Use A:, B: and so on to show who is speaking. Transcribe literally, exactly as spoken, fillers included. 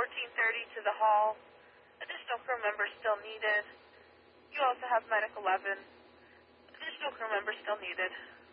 A: fourteen thirty to the hall. Additional crew members still needed. You also have Medic eleven. Additional crew members still needed.